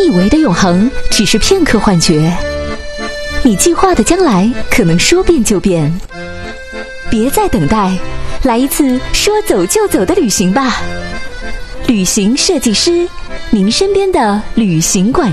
以为的永恒只是片刻幻觉，你计划的将来可能说变就变。别再等待，来一次说走就走的旅行吧。旅行设计师，您身边的旅行馆